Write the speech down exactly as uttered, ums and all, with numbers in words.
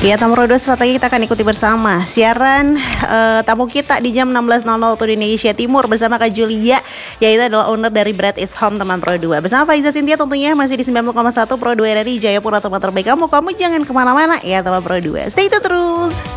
Ya, tamu Pro dua saat lagi kita akan ikuti bersama siaran uh, tamu kita di jam enam belas nol nol waktu Indonesia Timur bersama Kak Julia, yaitu adalah owner dari Bread is Home teman Pro dua. Bersama Faiza Cynthia tentunya masih di sembilan puluh koma satu Pro dua R R I Jayapura, tempat terbaik kamu. Kamu jangan kemana-mana ya teman Pro dua. Stay tune terus.